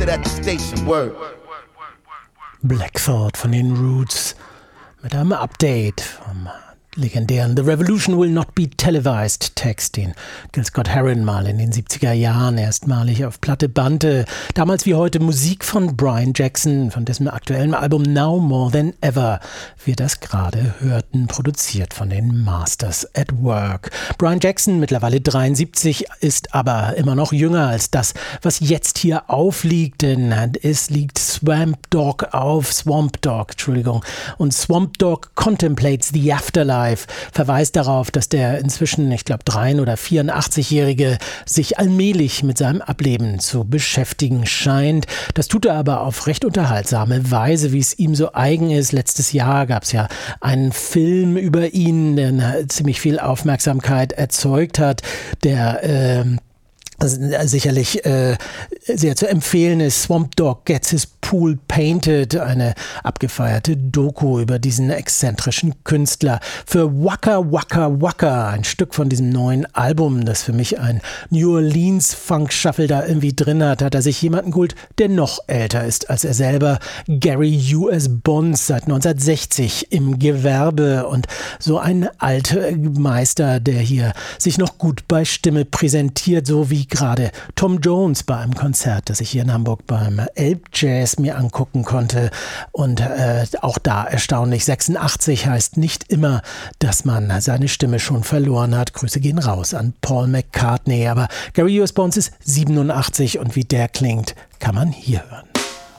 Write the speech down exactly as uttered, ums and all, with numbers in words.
at the station, word. Black Thought von den Roots mit einem Update vom legendären The Revolution Will Not Be Televised Text, den Gil Scott-Heron mal in den siebziger Jahren erstmalig auf Platte bannte. Damals wie heute Musik von Brian Jackson, von dessen aktuellen Album Now More Than Ever wir das gerade hörten, produziert von den Masters at Work. Brian Jackson, mittlerweile dreiundsiebzig, ist aber immer noch jünger als das, was jetzt hier aufliegt, denn es liegt Swamp Dogg auf, Swamp Dogg, Entschuldigung, und Swamp Dogg Contemplates the Afterlife verweist darauf, dass der inzwischen, ich glaube, drei- oder vierundachtzigjährige sich allmählich mit seinem Ableben zu beschäftigen scheint. Das tut er aber auf recht unterhaltsame Weise, wie es ihm so eigen ist. Letztes Jahr gab es ja einen Film über ihn, der ziemlich viel Aufmerksamkeit erzeugt hat, der äh, sicherlich äh, sehr zu empfehlen ist. Swamp Dogg Gets His Pool Painted, eine abgefeierte Doku über diesen exzentrischen Künstler. Für Waka Waka Waka, ein Stück von diesem neuen Album, das für mich ein New Orleans Funk Shuffle da irgendwie drin hat, hat er sich jemanden geholt, der noch älter ist als er selber. Gary U S. Bonds, seit neunzehnhundertsechzig im Gewerbe und so ein alter Meister, der hier sich noch gut bei Stimme präsentiert, so wie gerade Tom Jones bei einem Konzert, das ich hier in Hamburg beim Elb Jazz mir angucken konnte. Und äh, auch da erstaunlich, sechsundachtzig heißt nicht immer, dass man seine Stimme schon verloren hat. Grüße gehen raus an Paul McCartney. Aber Gary U S. Bonds ist siebenundachtzig und wie der klingt, kann man hier hören.